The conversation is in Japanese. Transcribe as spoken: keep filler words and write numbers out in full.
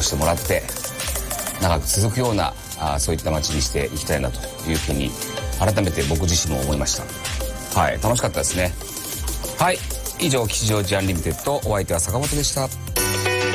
越してもらって長く続くようなあそういった街にしていきたいなというふうに改めて僕自身も思いました。はい、楽しかったですね。はい、以上吉祥寺アンリミテッド、お相手は坂本でした。